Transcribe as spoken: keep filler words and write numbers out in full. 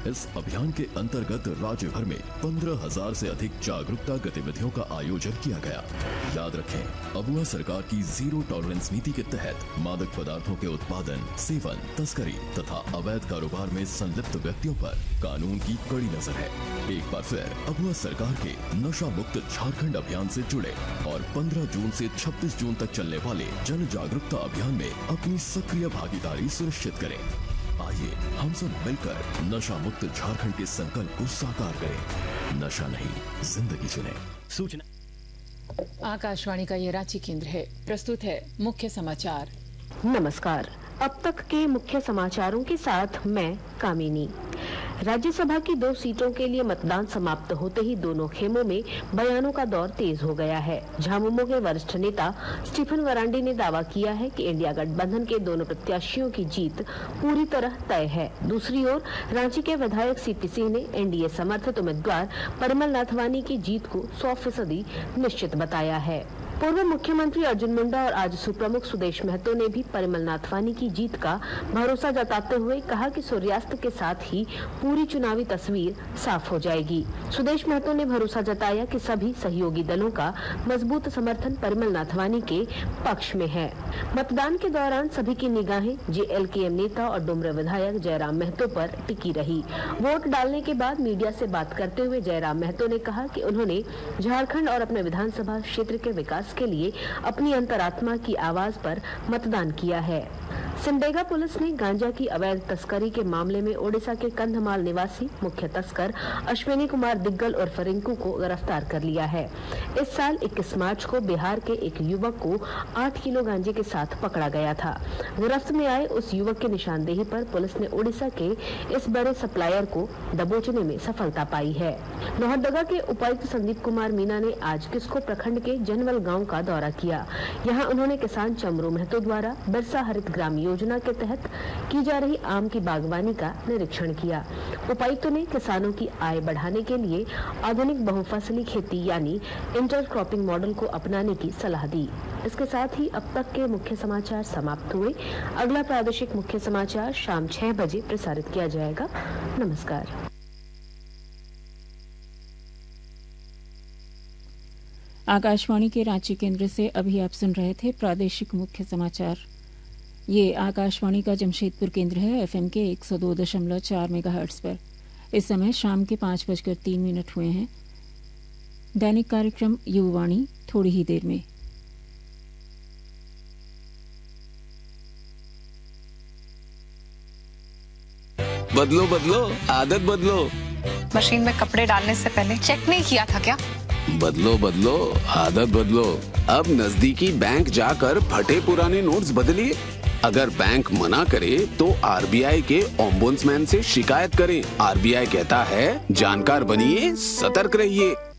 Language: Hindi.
इस अभियान के अंतर्गत राज्य भर में पंद्रह हजार से अधिक जागरूकता गतिविधियों का आयोजन किया गया। याद रखें, अबुआ सरकार की जीरो टॉलरेंस नीति के तहत मादक पदार्थों के उत्पादन, सेवन, तस्करी तथा अवैध कारोबार में संलिप्त व्यक्तियों पर कानून की कड़ी नजर है। एक बार फिर अबुआ सरकार के नशा मुक्त झारखंड अभियान से जुड़े और पंद्रह जून से छब्बीस जून तक चलने वाले जन जागरूकता अभियान में अपनी सक्रिय भागीदारी सुनिश्चित करें। आइए हम सब मिलकर नशा मुक्त झारखंड के संकल्प को साकार करें। नशा नहीं, जिंदगी चुनें। सूचना आकाशवाणी का ये रांची केंद्र है। प्रस्तुत है मुख्य समाचार। नमस्कार, अब तक के मुख्य समाचारों के साथ मैं कामिनी। राज्यसभा की दो सीटों के लिए मतदान समाप्त होते ही दोनों खेमों में बयानों का दौर तेज हो गया है। झामुमो के वरिष्ठ नेता स्टीफन वरांडी ने दावा किया है कि इंडिया गठबंधन के दोनों प्रत्याशियों की जीत पूरी तरह तय है। दूसरी ओर रांची के विधायक सीपी सिंह ने एनडीए समर्थित उम्मीदवार परिमल नाथवानी की जीत को सौ फीसदी निश्चित बताया है। पूर्व मुख्यमंत्री अर्जुन मुंडा और आजसू प्रमुख सुदेश महतो ने भी परिमल नाथवानी की जीत का भरोसा जताते हुए कहा कि सूर्यास्त के साथ ही पूरी चुनावी तस्वीर साफ हो जाएगी। सुदेश महतो ने भरोसा जताया कि सभी सहयोगी दलों का मजबूत समर्थन परिमल नाथवानी के पक्ष में है। मतदान के दौरान सभी की निगाहें जेएलकेएम नेता और डुमरे विधायक जयराम महतो पर टिकी रही। वोट डालने के बाद मीडिया से बात करते हुए जयराम महतो ने कहा कि उन्होंने झारखंड और अपने विधानसभा क्षेत्र के विकास के लिए अपनी अंतरात्मा की आवाज पर मतदान किया है। सिमडेगा पुलिस ने गांजा की अवैध तस्करी के मामले में ओडिशा के कंधमाल निवासी मुख्य तस्कर अश्विनी कुमार दिग्गल और रिंकू को गिरफ्तार कर लिया है। इस साल इक्कीस मार्च को बिहार के एक युवक को आठ किलो गांजे के साथ पकड़ा गया था। गिरफ्त में आए उस युवक की निशानदेही पर पुलिस ने ओडिशा के इस बड़े सप्लायर को दबोचने में सफलता पाई है। लोहरदगा के उपायुक्त संदीप कुमार मीना ने आज किस्को प्रखंड के जनवल गाँव का दौरा किया। यहाँ उन्होंने किसान चमरू महतो द्वारा बिरसा हरित ग्राम योजना के तहत की जा रही आम की बागवानी का निरीक्षण किया। उपायुक्त ने किसानों की आय बढ़ाने के लिए आधुनिक बहुफसली खेती यानी इंटरक्रॉपिंग मॉडल को अपनाने की सलाह दी। इसके साथ ही अब तक के मुख्य समाचार समाप्त हुए। अगला प्रादेशिक मुख्य समाचार शाम छह बजे प्रसारित किया जाएगा। नमस्कार। आकाशवाणी के रांची केंद्र से अभी आप सुन रहे थे प्रादेशिक मुख्य समाचार। ये आकाशवाणी का जमशेदपुर केंद्र है, एफएम के एक सौ दो दशमलव चार मेगाहर्ट्ज पर। इस समय शाम के पांच बजकर तीन मिनट हुए हैं। दैनिक कार्यक्रम युवावाणी थोड़ी ही देर में। बदलो बदलो आदत बदलो। मशीन में कपड़े डालने से पहले चेक नहीं किया था क्या? बदलो बदलो आदत बदलो। अब नजदीकी बैंक जाकर फटे पुराने नोट्स बदलिए। अगर बैंक मना करे तो आरबीआई के ओम्बुड्समैन से शिकायत करें। आरबीआई कहता है जानकार बनिए, सतर्क रहिए।